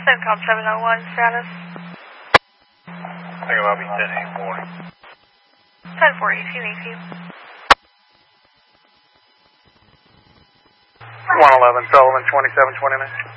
CENTCOM 701 status. I think I'll be 10-8-40. 1040, if you need to. 111 Sullivan 2729.